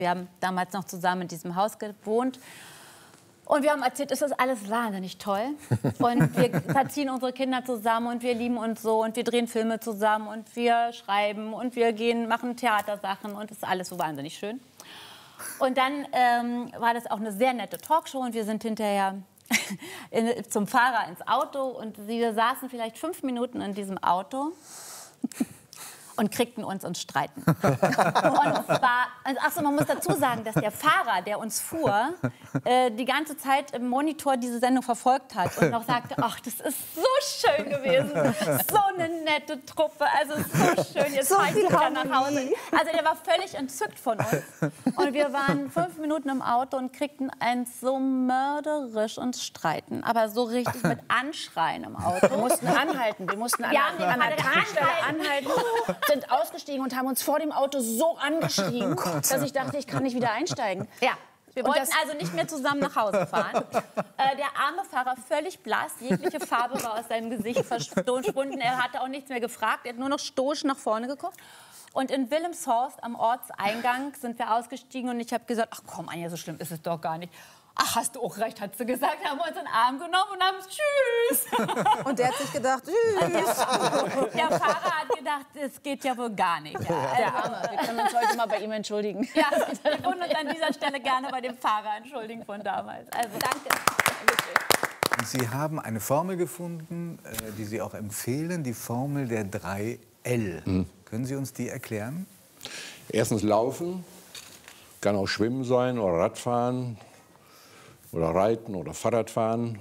Wir haben damals noch zusammen in diesem Haus gewohnt. Und wir haben erzählt, es ist alles wahnsinnig toll. Und wir erziehen unsere Kinder zusammen und wir lieben uns so. Und wir drehen Filme zusammen und wir schreiben und wir machen Theatersachen. Und es ist alles so wahnsinnig schön. Und dann war das auch eine sehr nette Talkshow. Und wir sind hinterher zum Fahrer ins Auto. Und wir saßen vielleicht 5 Minuten in diesem Auto. Und kriegten uns ins Streiten. Und zwar, achso, man muss dazu sagen, dass der Fahrer, der uns fuhr, die ganze Zeit im Monitor diese Sendung verfolgt hat und noch sagte, ach, das ist so schön gewesen, so eine nette Truppe, also so schön, jetzt fahre ich wieder nach Hause. Also der war völlig entzückt von uns. Und wir waren 5 Minuten im Auto und kriegten eins so mörderisch uns streiten, aber so richtig mit Anschreien im Auto. Wir mussten anhalten, wir mussten an der Tankstelle anhalten. Sind ausgestiegen und haben uns vor dem Auto so angeschrien, dass ich dachte, ich kann nicht wieder einsteigen. Ja. Wir wollten also nicht mehr zusammen nach Hause fahren. Der arme Fahrer völlig blass, jegliche Farbe war aus seinem Gesicht verschwunden. Er hatte auch nichts mehr gefragt, er hat nur noch stoisch nach vorne geguckt. Und in Wilhelmshorst am Ortseingang sind wir ausgestiegen und ich habe gesagt, ach komm Anja, so schlimm ist es doch gar nicht. Ach, hast du auch recht, hat sie gesagt, haben wir uns in den Arm genommen und haben tschüss. Und der hat sich gedacht, tschüss. Der Fahrer hat gedacht, es geht ja wohl gar nicht. Ja, der Arme, wir können uns heute mal bei ihm entschuldigen. Ja, wir würden uns an dieser Stelle gerne bei dem Fahrer entschuldigen von damals. Also danke. Und Sie haben eine Formel gefunden, die Sie auch empfehlen, die Formel der 3 L. Können Sie uns die erklären? Erstens Laufen, kann auch Schwimmen sein oder Radfahren. Oder Reiten oder Fahrradfahren.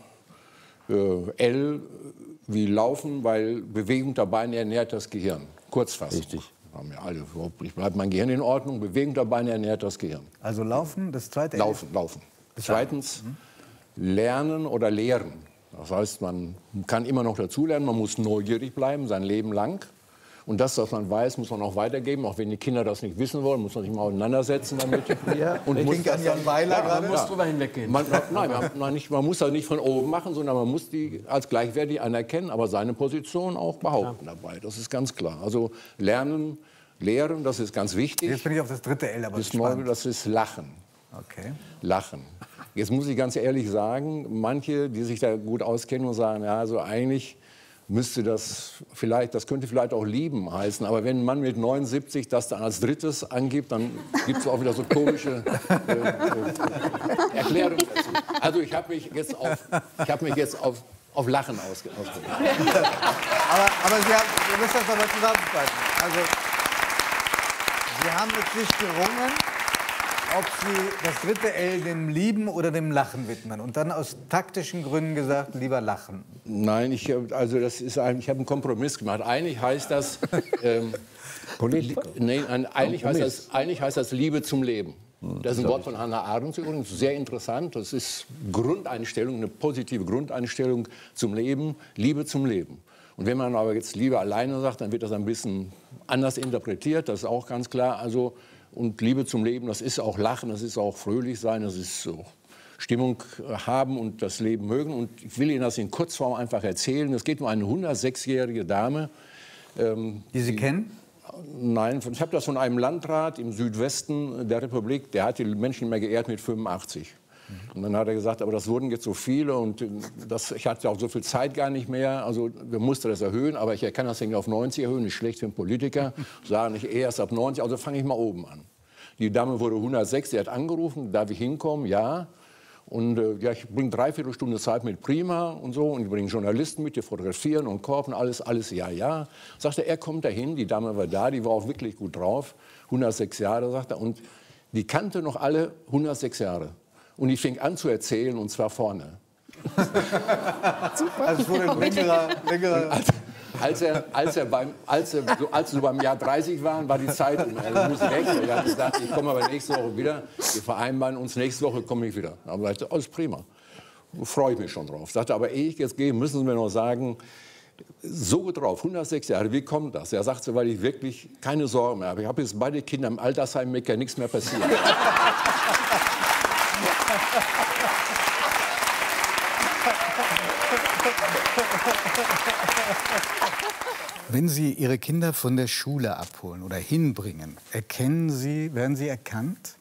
L wie Laufen, weil Bewegung der Beine ernährt das Gehirn. Kurzfassung. Richtig. Haben ja alle. Ich bleibe mein Gehirn in Ordnung. Bewegung der Beine ernährt das Gehirn. Also Laufen, das zweite L? Laufen. Zweitens Lernen oder Lehren. Das heißt, man kann immer noch dazulernen. Man muss neugierig bleiben, sein Leben lang. Und das, was man weiß, muss man auch weitergeben. Auch wenn die Kinder das nicht wissen wollen, muss man sich mal auseinandersetzen damit. Ja. Und muss das Jan Weiler gerade? Man muss drüber hinweggehen. Man muss das nicht von oben machen, sondern man muss die als gleichwertig anerkennen, aber seine Position auch behaupten dabei. Das ist ganz klar. Also lernen, lehren, das ist ganz wichtig. Jetzt bin ich auf das dritte L, aber das ist Lachen. Okay. Lachen. Jetzt muss ich ganz ehrlich sagen, manche, die sich da gut auskennen und sagen, ja, also eigentlich müsste das könnte vielleicht auch lieben heißen. Aber wenn ein Mann mit 79 das dann als drittes angibt, dann gibt es auch wieder so komische Erklärungen dazu. Also ich habe mich jetzt auf Lachen ausgedrückt. Aber Sie müssen das aber zusammenfassen. Also, Sie haben mit sich gerungen, ob Sie das dritte L dem Lieben oder dem Lachen widmen. Und dann aus taktischen Gründen gesagt, lieber lachen. Nein, ich habe einen Kompromiss gemacht. Eigentlich heißt das, eigentlich heißt das Liebe zum Leben. Das ist ein Wort von Hannah Arendt übrigens, sehr interessant. Das ist Grundeinstellung, eine positive Grundeinstellung zum Leben, Liebe zum Leben. Und wenn man aber jetzt Liebe alleine sagt, dann wird das ein bisschen anders interpretiert, das ist auch ganz klar. Also, und Liebe zum Leben, das ist auch Lachen, das ist auch fröhlich sein, das ist so Stimmung haben und das Leben mögen. Und ich will Ihnen das in Kurzform einfach erzählen. Es geht um eine 106-jährige Dame. Die Sie kennen? Nein, ich habe das von einem Landrat im Südwesten der Republik, der hat die Menschen mehr geehrt mit 85. Und dann hat er gesagt, aber das wurden jetzt so viele und ich hatte auch so viel Zeit gar nicht mehr. Also wir mussten das erhöhen, aber ich kann das auf 90 erhöhen, nicht schlecht für einen Politiker. Sagen nicht erst ab 90, also fange ich mal oben an. Die Dame wurde 106, die hat angerufen, darf ich hinkommen? Ja. Und ja, ich bringe 3/4 Stunde Zeit mit Prima und so und ich bringe Journalisten mit, die fotografieren und korben, alles ja. Sagte er, kommt dahin, die Dame war da, die war auch wirklich gut drauf, 106 Jahre, sagt er, und die kannte noch alle 106 Jahre. Und ich fing an zu erzählen, und zwar vorne. Super. Also wurde ein längerer Als sie so beim Jahr 30 waren, war die Zeit um. Er muss weg. Er hat gesagt, ich komme aber nächste Woche wieder. Wir vereinbaren uns, nächste Woche komme ich wieder. Aber ich dachte, alles prima. Freue ich mich schon drauf. Sagte, aber ehe ich jetzt gehe, müssen Sie mir noch sagen, so gut drauf, 106 Jahre, wie kommt das? Er sagte, weil ich wirklich keine Sorgen mehr habe. Ich habe jetzt beide Kinder im Altersheim, mir kann nichts mehr passieren. Wenn Sie Ihre Kinder von der Schule abholen oder hinbringen, werden Sie erkannt?